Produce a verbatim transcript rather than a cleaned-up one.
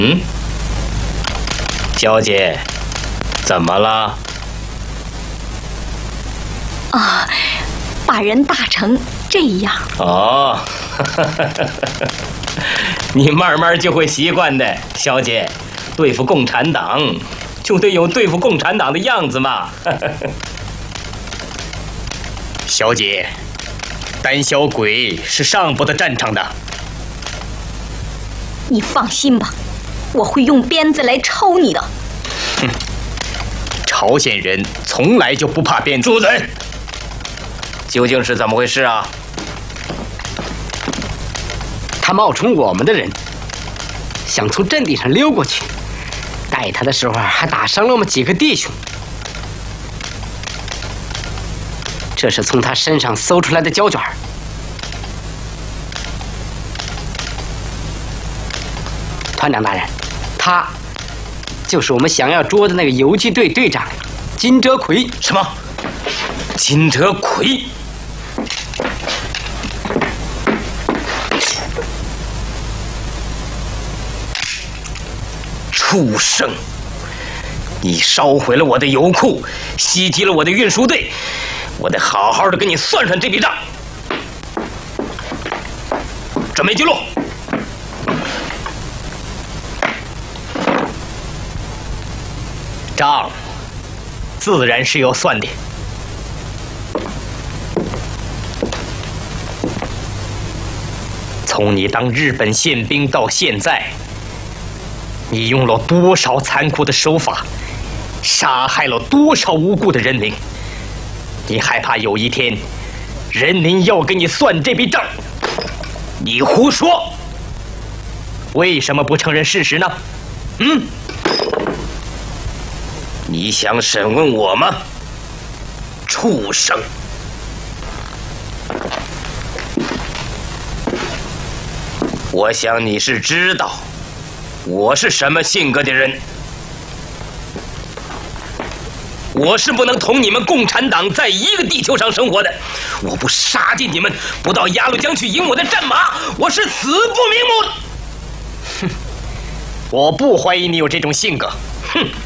嗯，小姐，怎么了？ 啊，把人打成这样。 哦，你慢慢就会习惯的，小姐。对付共产党，就得有对付共产党的样子嘛。小姐，胆小鬼是上不得战场的。 你放心吧，我会用鞭子来抽你的。 哼，朝鲜人从来就不怕鞭子。住嘴！究竟是怎么回事啊？ 他冒充我们的人，想从阵地上溜过去。带他的时候还打伤了我们几个弟兄。这是从他身上搜出来的胶卷。团长大人，他就是我们想要捉的那个游击队队长金哲奎。 什么？金哲奎？畜生！你烧毁了我的油库，袭击了我的运输队，我得好好的跟你算算这笔账。准备记录。账自然是要算的。从你当日本宪兵到现在，你用了多少残酷的手法，杀害了多少无辜的人民？你害怕有一天，人民要给你算这笔账？你胡说！为什么不承认事实呢？嗯？你想审问我吗？畜生！我想你是知道我是什么性格的人。我是不能同你们共产党在一个地球上生活的。我不杀尽你们，不到鸭绿江去迎我的战马，我是死不瞑目的。哼，我不怀疑你有这种性格。哼。